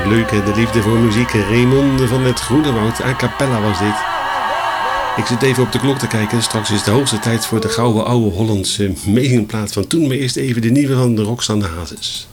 Leuk hè, de liefde voor muziek. Raymonde van het Groenewoud. A cappella was dit. Ik zit even op de klok te kijken. Straks is de hoogste tijd voor de gouden oude Hollandse meetingplaat van toen. Maar eerst even de nieuwe van de Roxanne Hazes.